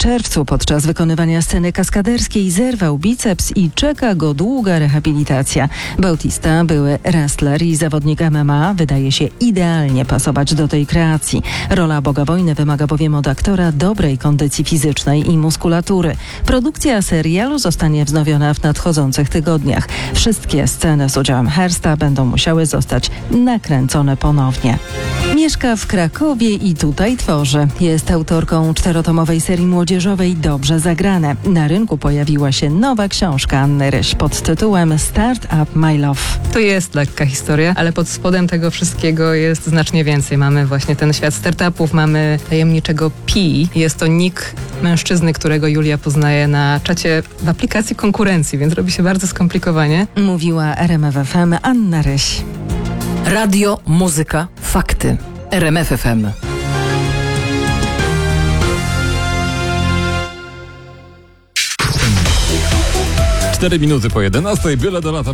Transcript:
czerwcu podczas wykonywania sceny kaskaderskiej zerwał biceps i czeka go długa rehabilitacja. Bautista, były wrestler i zawodnik MMA, wydaje się idealnie pasować do tej kreacji. Rola Boga Wojny wymaga bowiem od aktora dobrej kondycji fizycznej i muskulatury. Produkcja serialu zostanie wznowiona w nadchodzących tygodniach. Wszystkie sceny z udziałem Hearsta będą musiały zostać nakręcone ponownie. Mieszka w Krakowie i tutaj tworzy. Jest autorką 4-tomowej serii młodzieżowej Dobrze zagrane. Na rynku pojawiła się nowa książka Anny Ryś pod tytułem Start Up My Love. To jest lekka historia, ale pod spodem tego wszystkiego jest znacznie więcej. Mamy właśnie ten świat startupów, mamy tajemniczego Pi. Jest to nick mężczyzny, którego Julia poznaje na czacie w aplikacji konkurencji, więc robi się bardzo skomplikowanie. Mówiła RMF FM Anna Ryś. Radio, muzyka, fakty. RMF FM. 4 minuty po 11, byle do lata.